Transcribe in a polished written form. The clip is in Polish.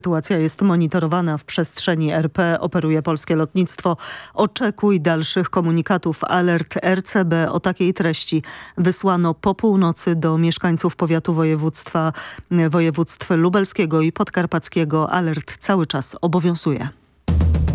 Sytuacja jest monitorowana w przestrzeni RP, operuje polskie lotnictwo. Oczekuj dalszych komunikatów. Alert RCB o takiej treści wysłano po północy do mieszkańców powiatu województw lubelskiego i podkarpackiego. Alert cały czas obowiązuje.